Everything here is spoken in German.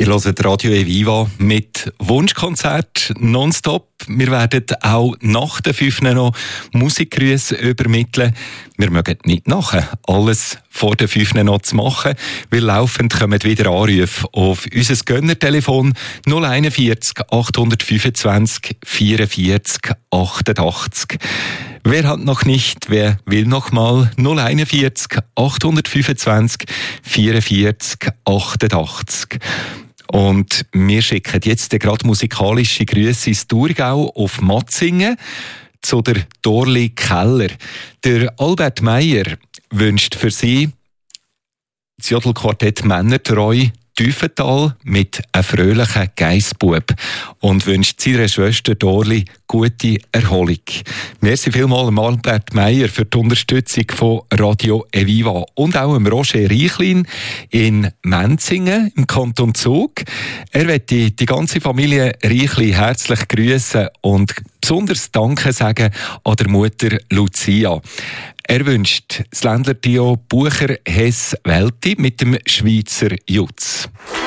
Ihr hört Radio Eviva mit Wunschkonzert nonstop. Wir werden auch nach den 5 noch Musikgrüße übermitteln. Wir mögen nicht nachher alles vor den 5 noch zu machen, weil laufend kommen wieder Anrufe auf unser Gönnertelefon 041 825 44 88. Wer hat noch nicht, wer will noch mal 041 825 44 88. Und wir schicken jetzt gerade musikalische Grüße ins Thurgau auf Matzingen zu der Dorli Keller. Der Albert Meyer wünscht für Sie das Jodelquartett Männertreu Tiefental mit einem fröhlichen Geissbub und wünscht seiner Schwester Dorli gute Erholung. Merci vielmals Albert Meyer für die Unterstützung von Radio Eviva und auch Roger Reichlin in Menzingen im Kanton Zug. Er möchte die ganze Familie Reichlin herzlich grüßen und besonders Danke sagen an der Mutter Lucia. Er wünscht das Ländler-Trio Bucher Hess Welti mit dem Schweizer Jutz.